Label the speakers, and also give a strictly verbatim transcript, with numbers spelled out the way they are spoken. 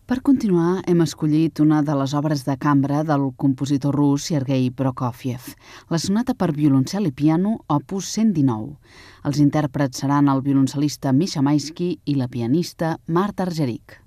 Speaker 1: Per continuar, hem escollit una de les obres de cambra del compositor rus Sergei Prokofiev, la sonata per violoncel i piano, opus cent dinou. Els intèrprets seran el violoncel·lista Misha Maisky i la pianista Marta Argerich.